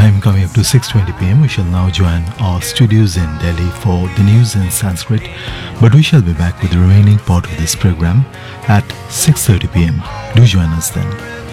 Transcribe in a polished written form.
time coming up to 6:20 p.m. We shall now join our studios in Delhi for the news in Sanskrit, but we shall be back with the remaining part of this program at 6:30 p.m. Do join us then.